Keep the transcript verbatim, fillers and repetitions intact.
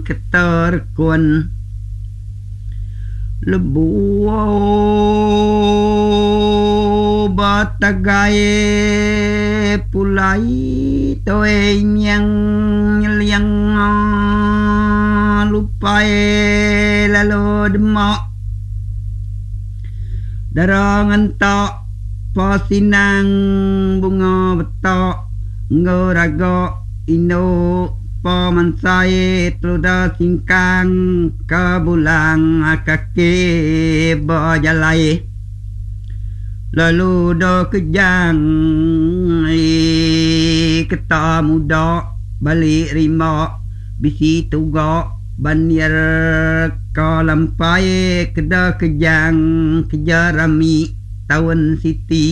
keterkun lebu batagai pulai toe yang yang lupae lalu demak darangan tak pasinang bunga betok ngorago ino pamansai truda singkang kabulang kaki bajalai lalu do kejang keta muda balik rima bisi tuga banir kalampai keda kejang kejarami tahun siti